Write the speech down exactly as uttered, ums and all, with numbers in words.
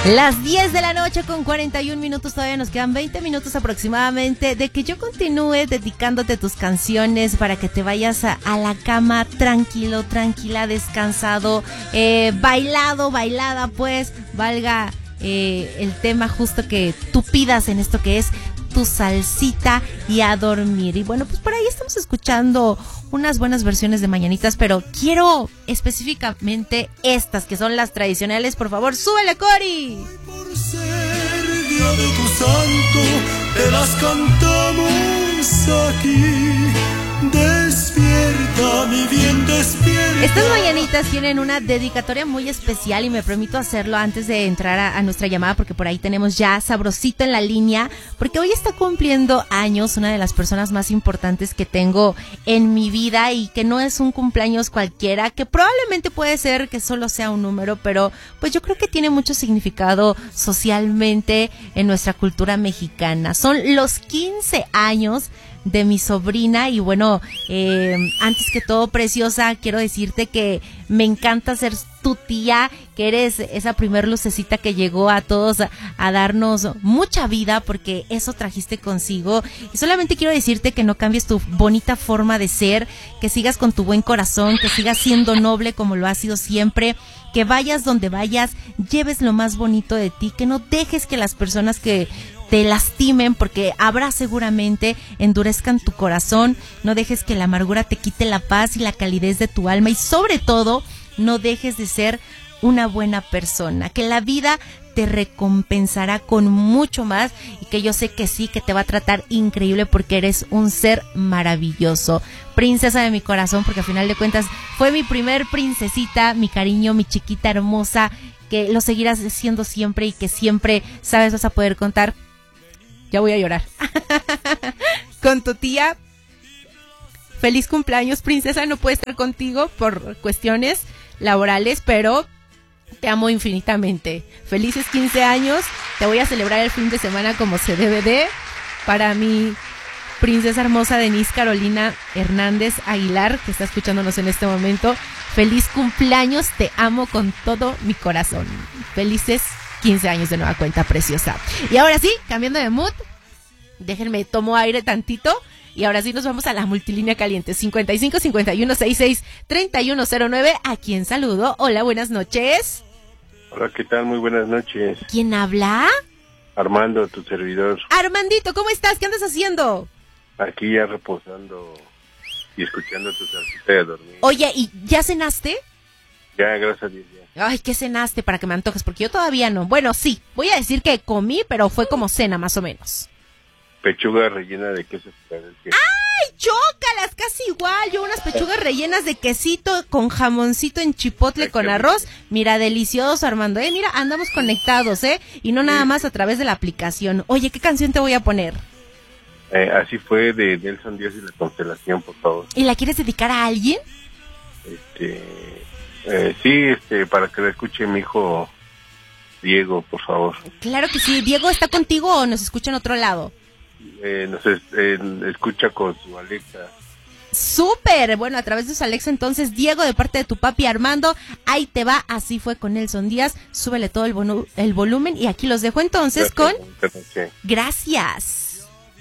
Las diez de la noche con cuarenta y un minutos, todavía nos quedan veinte minutos aproximadamente de que yo continúe dedicándote tus canciones para que te vayas a, a la cama tranquilo, tranquila, descansado, eh, bailado, bailada, pues, valga eh, el tema justo que tú pidas en esto que es tu salsita y a dormir. Y bueno, pues por ahí estamos escuchando unas buenas versiones de mañanitas, pero quiero específicamente estas que son las tradicionales. Por favor, súbele, Cori. Por ser día de tu santo, te las cantamos aquí. Despierta, mi bien, despierta. Estas mañanitas tienen una dedicatoria muy especial y me permito hacerlo antes de entrar a, a nuestra llamada, porque por ahí tenemos ya Sabrosito en la línea, porque hoy está cumpliendo años una de las personas más importantes que tengo en mi vida y que no es un cumpleaños cualquiera, que probablemente puede ser que solo sea un número, pero pues yo creo que tiene mucho significado socialmente en nuestra cultura mexicana. Son los quince años de mi sobrina y bueno, eh, antes que todo, preciosa, quiero decirte que me encanta ser tu tía, que eres esa primer lucecita que llegó a todos a, a darnos mucha vida, porque eso trajiste consigo. Y solamente quiero decirte que no cambies tu bonita forma de ser, que sigas con tu buen corazón, que sigas siendo noble como lo has sido siempre, que vayas donde vayas, lleves lo más bonito de ti, que no dejes que las personas que te lastimen, porque habrá seguramente, endurezcan tu corazón, no dejes que la amargura te quite la paz y la calidez de tu alma, y sobre todo, no dejes de ser una buena persona, que la vida te recompensará con mucho más y que yo sé que sí, que te va a tratar increíble porque eres un ser maravilloso. Princesa de mi corazón, porque al final de cuentas fue mi primer princesita, mi cariño, mi chiquita hermosa, que lo seguirás siendo siempre y que siempre, sabes, vas a poder contar. Ya voy a llorar. Con tu tía. Feliz cumpleaños, princesa. No puedo estar contigo por cuestiones laborales, pero te amo infinitamente. Felices quince años. Te voy a celebrar el fin de semana como se debe de. Para mi princesa hermosa Denise Carolina Hernández Aguilar, que está escuchándonos en este momento. Feliz cumpleaños. Te amo con todo mi corazón. Felices quince años de nueva cuenta, preciosa. Y ahora sí, cambiando de mood, déjenme, tomo aire tantito. Y ahora sí nos vamos a la multilínea caliente. cincuenta y cinco, cincuenta y uno, sesenta y seis, treinta y uno cero nueve. ¿A quién saludo? Hola, buenas noches. Hola, ¿qué tal? Muy buenas noches. ¿Quién habla? Armando, tu servidor. Armandito, ¿cómo estás? ¿Qué andas haciendo? Aquí ya reposando y escuchando tu salsita de dormir. Oye, ¿y ya cenaste? Ya, gracias a Dios, ya. Ay, ¿qué cenaste para que me antojes? Porque yo todavía no. Bueno, sí, voy a decir que comí, pero fue como cena más o menos. Pechuga rellena de queso Filadelfia. ¡Ay, chócalas! Casi igual. Yo unas pechugas rellenas de quesito con jamoncito en chipotle. Ay, con arroz. Mira, delicioso, Armando. Eh, mira, andamos conectados, ¿eh? Y no nada más a través de la aplicación. Oye, ¿qué canción te voy a poner? Eh, así fue, de Nelson Díaz y la Constelación, por favor. ¿Y la quieres dedicar a alguien? Este... Eh, sí, este, para que lo escuche mi hijo Diego, por favor. Claro que sí. ¿Diego está contigo o nos escucha en otro lado? Eh, nos es, eh, escucha con su Alexa. ¡Súper! Bueno, a través de su Alexa, entonces, Diego, de parte de tu papi Armando, ahí te va. Así fue con Nelson Díaz. Súbele todo el, bonu- el volumen y aquí los dejo entonces. Gracias, con... Gracias.